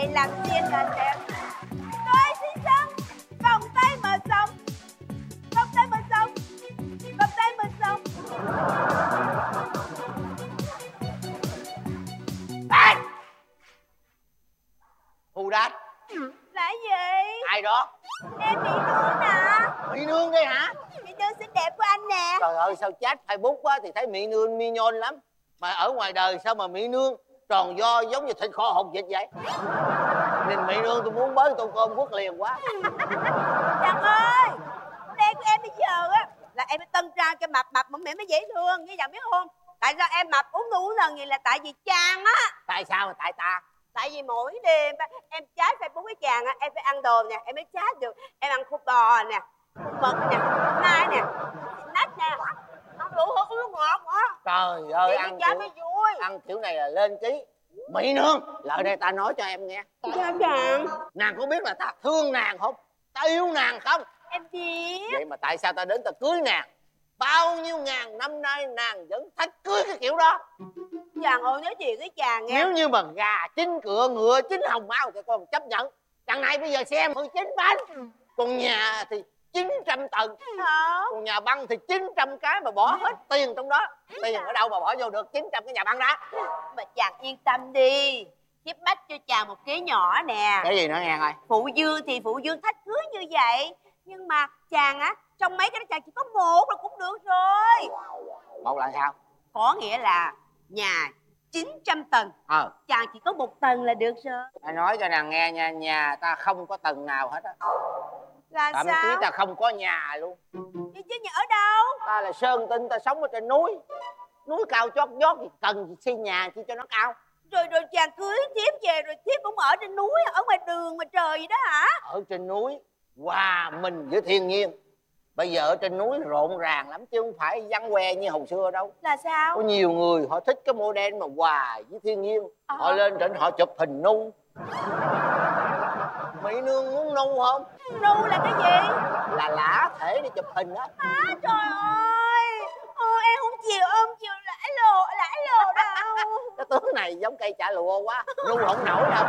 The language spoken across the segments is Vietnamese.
vậy làm duyên lên đẹp. Tôi xin xong vòng tay mở rộng, vòng tay mở rộng, vòng tay mở rộng. Hù đát. Là gì? Ai đó? Em Mỹ Nương nè. Mỹ Nương đây hả? Mỹ Nương xinh đẹp của anh nè. Trời ơi, sao chat Facebook á thì thấy Mỹ Nương mi nhon lắm, mà ở ngoài đời sao mà Mỹ Nương tròn vo giống như thịt kho hột vịt vậy. Nhìn Mỹ Nương tôi muốn bới tô cơm quất liền quá. Chàng ơi, đen của em bây giờ á là em phải tân trang cho mập mập mỏng mẻm mới dễ thương, nghe chàng biết không? Tại sao em mập uống nu uống lần gì là tại vì Trang á. Tại sao mà tại ta? Tại vì mỗi đêm em chat Facebook với chàng á, em phải ăn đồ nè, em mới chat được. Em ăn khúc bò nè, khúc mực nè, khúc nai nè, nách nè, ăn đủ hút nước ngọt nữa. Trời ơi, ăn kiểu này là lên ký. Mỹ Nương, lại đây ta nói cho em nghe. Sao chàng? Nàng có biết là ta thương nàng không? Ta yêu nàng không? Em biết. Vậy mà tại sao ta đến ta cưới nàng? Bao nhiêu ngàn năm nay nàng vẫn thách cưới cái kiểu đó. Chàng ơi, nói chuyện với chàng nghe. Nếu như mà gà chín cựa, ngựa chín hồng mao thì con chấp nhận. Đằng này bây giờ xem 19 bánh. Còn nhà thì 900 tầng. Còn nhà băng thì 900 cái mà bỏ hết tiền trong đó. Tiền ở đâu mà bỏ vô được 900 cái nhà băng đó. Mà chàng yên tâm đi, tiếp bách cho chàng một kế nhỏ nè. Cái gì nữa nghe coi. Phụ dương thì phụ dương thách cưới như vậy, nhưng mà chàng á trong mấy cái đó chàng chỉ có một là cũng được rồi. Một là sao? Có nghĩa là nhà 900 tầng, chàng chỉ có 1 tầng là được rồi. Ta nói cho nàng nghe nha, nhà ta không có tầng nào hết á. Là Thậm sao? chí ta không có nhà luôn. Chứ nhà ở đâu? Ta là Sơn Tinh, ta sống ở trên núi. Núi cao chót vót thì cần xây nhà chi cho nó cao. Rồi chàng cưới thiếp về rồi thiếp cũng ở trên núi, ở ngoài đường ngoài trời vậy đó hả? Ở trên núi hòa mình với thiên nhiên. Bây giờ ở trên núi rộn ràng lắm chứ không phải vắng que như hồi xưa đâu. Là sao? Có nhiều người họ thích cái model mà hòa với thiên nhiên. Họ lên trên họ chụp hình nu. Mỹ Nương muốn nu không? Nu là cái gì? Là lả thể để chụp hình á. Trời ơi, em không chịu, lãi lồ đâu. Cái tướng này giống cây chả lụa quá, nu không nổi đâu.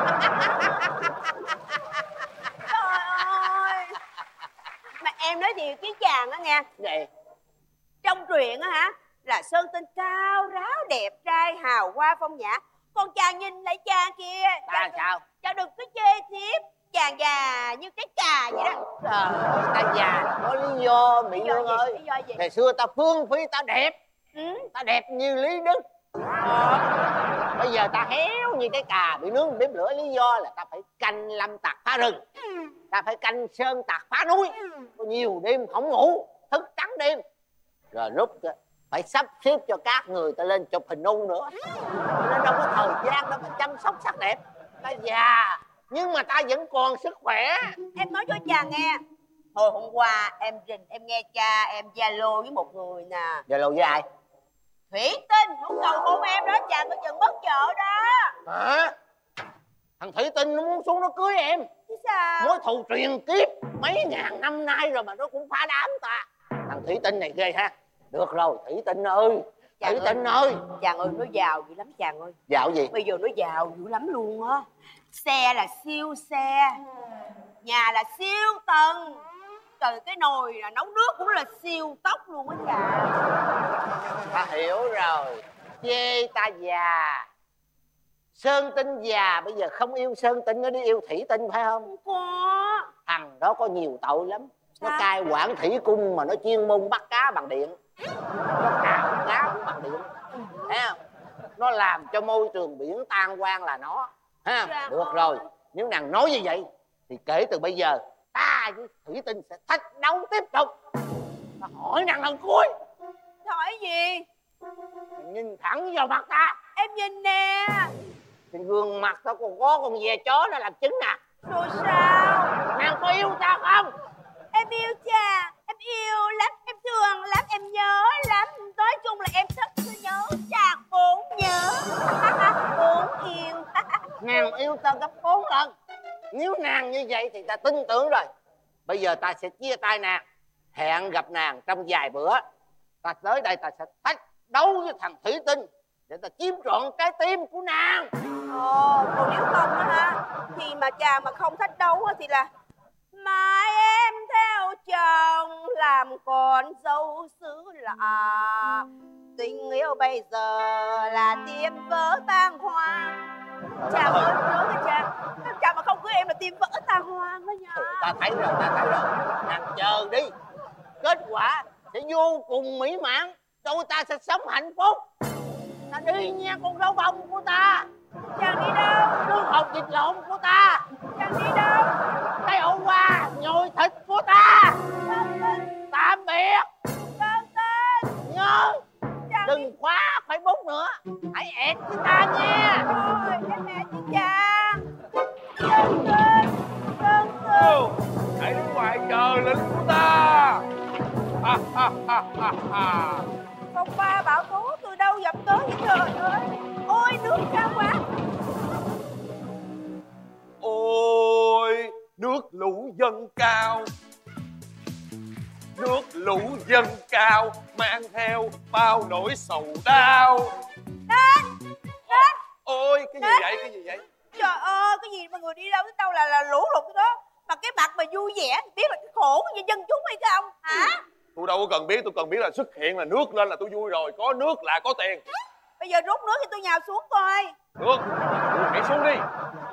Trời ơi. Mà em nói thiệt với chàng á nghe. Vậy trong truyện á hả, là Sơn Tinh cao ráo đẹp trai hào hoa phong nhã, còn chàng nhìn lại chàng kia. Ta sao? Chàng đừng có chê thiếp, chàng già như cái cà vậy đó. Trời ơi, ta già là có lý do Mỹ Nương ơi. Lý do gì? Ngày xưa ta phương phí ta đẹp. Ta đẹp như Lý Đức. Bây giờ ta héo như cái cà bị nướng bếp lửa. Lý do là ta phải canh lâm tặc phá rừng, ta phải canh sơn tặc phá núi. Có nhiều đêm không ngủ, thức trắng đêm. Rồi lúc phải sắp xếp cho các người ta lên chụp hình nu nữa, nên đâu có thời gian đâu mà chăm sóc sắc đẹp. Ta già nhưng mà ta vẫn còn sức khỏe. Em nói cho chàng nghe, hồi hôm qua em rình em nghe cha em Zalo với một người nè. Zalo với ai? Thủy Tinh muốn cầu hôn em đó, chàng có chừng mất vợ đó. Hả? Thằng Thủy Tinh nó muốn xuống nó cưới em. Chứ sao? Mối thù truyền kiếp mấy ngàn năm nay rồi mà nó cũng phá đám ta. Thằng Thủy Tinh này ghê ha. Được rồi Thủy Tinh ơi, Thủy Tinh ơi. Chàng ơi, nó giàu dữ lắm chàng ơi. Giàu gì? Bây giờ nó giàu dữ lắm luôn á. Xe là siêu xe, nhà là siêu tầng, từ cái nồi là nấu nước cũng là siêu tốc luôn á chàng. Ta hiểu rồi, chê ta già. Sơn Tinh già bây giờ không yêu Sơn Tinh, nó đi yêu Thủy Tinh phải không? Không có. Thằng đó có nhiều tội lắm. Nó cai quản thủy cung mà nó chuyên môn bắt cá bằng điện. Nó cào cá cũng bằng điện. Thấy không? Nó làm cho môi trường biển tan hoang là nó. Ha? Được rồi, nếu nàng nói như vậy thì kể từ bây giờ ta với Thủy Tinh sẽ thách đấu tiếp tục. Ta hỏi nàng lần cuối. Hỏi gì? Nhìn thẳng vào mặt ta. Em nhìn nè. Trên gương mặt tao còn có con ve chó nó làm chứng nè. Rồi sao? Nàng có yêu ta không? Em yêu chàng, em yêu lắm, em thương lắm, em nhớ lắm. Nói chung là em rất nhớ chàng, bốn nhớ. Bốn yêu. Nàng yêu ta gấp 4 lần. Nếu nàng như vậy thì ta tin tưởng rồi. Bây giờ ta sẽ chia tay nàng, hẹn gặp nàng trong vài bữa. Ta tới đây ta sẽ thách đấu với thằng Thủy Tinh để ta chiếm trọn trái tim của nàng. Còn nếu không á ha, Khi mà chàng mà không thách đấu á thì là mai em theo chồng làm con dâu xứ lạ. Tình yêu bây giờ là tim vỡ tang hoa. Chàng ơi nhớ cái chàng mà không cưới em là tim vỡ tang hoa đó nha. Ta thấy rồi, ta thấy rồi. Nàng chờ đi, kết quả sẽ vô cùng mỹ mãn, đôi ta sẽ sống hạnh phúc. Ta đi nha con gấu bông của ta. Chàng đi đâu? Nước hột vịt lộn của ta. Chàng đi đâu? Cái ổ qua nhồi thịt của ta. Tạm biệt. Nhớ đừng khóa Facebook nữa, hãy ẹt với ta nha. Thôi em mẹ chứ chàng. Cưng cưng, cưng cưng. Hãy đứng ngoài chờ lính của ta. Ha ha ha ha ha. Phong ba bão tố từ đâu dập tới vậy trời ơi. Ôi nước cao quá. Ôi nước lũ dâng cao, nước lũ dâng cao mang theo bao nỗi sầu đau. Đến. Ôi cái gì vậy, cái gì vậy? Trời ơi cái gì mà người đi đâu tới đâu là lũ lụt cái đó. Mà cái mặt mà vui vẻ biết là cái khổ của dân chúng hay không hả? Tôi đâu có cần biết, tôi cần biết là xuất hiện là nước lên là tôi vui rồi. Có nước là có tiền. Bây giờ rút nước thì tôi nhào xuống coi. Được, hãy xuống đi.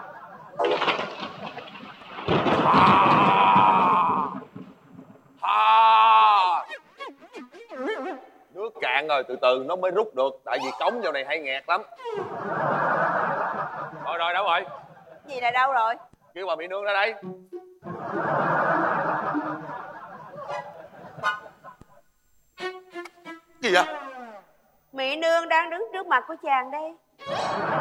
À. Nước cạn rồi, từ từ nó mới rút được. Tại vì cống vào này hay nghẹt lắm. Rồi đâu rồi? Gì là đâu rồi? Kêu bà Mỹ Nương ra đây. Gì vậy? Mỹ Nương đang đứng trước mặt của chàng đây.